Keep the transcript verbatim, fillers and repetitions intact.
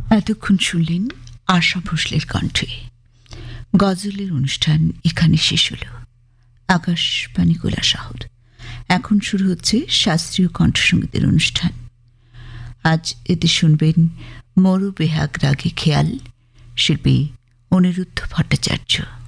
এতক্ষণ শুনলেন আশা ভোসলের কণ্ঠে। গজলের অনুষ্ঠান এখানে শেষ হল। আকাশবাণী কৈলাসহর। এখন শুরু হচ্ছে শাস্ত্রীয় কণ্ঠসঙ্গীতের অনুষ্ঠান। আজ এতে শুনবেন মরু বেহাগ রাগে খেয়াল, শিল্পী অনিরুদ্ধ ভট্টাচার্য।